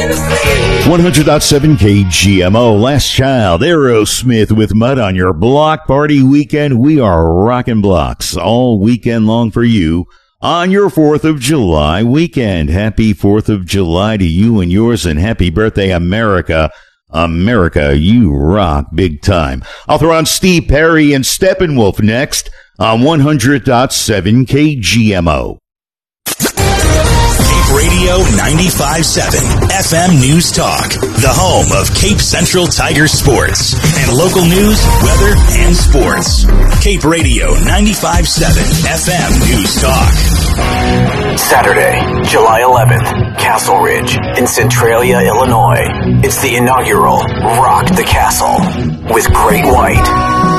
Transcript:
100.7 KGMO, Last Child, Aerosmith with Mud on your block party weekend. We are rocking blocks all weekend long for you on your 4th of July weekend. Happy 4th of July to you and yours, and happy birthday, America. America, you rock big time. I'll throw on Steve Perry and Steppenwolf next on 100.7 KGMO. Radio 95.7 FM News Talk, the home of Cape Central Tiger sports and local news, weather, and sports. Cape Radio 95.7 FM News Talk. Saturday, July 11th, Castle Ridge in Centralia, Illinois. It's the inaugural Rock the Castle with Great White.